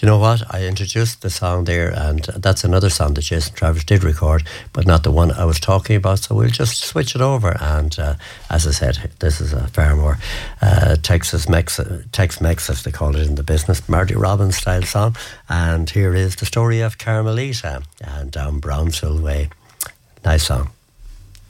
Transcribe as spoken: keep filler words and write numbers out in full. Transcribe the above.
you know what? I introduced the song there, and that's another song that Jason Travers did record, but not the one I was talking about. So we'll just switch it over. And uh, as I said, this is a far more uh, Texas Mex, Tex-Mex, as they call it in the business, Marty Robbins style song. And here is the story of Carmelita and Down Brownsville Way. Nice song.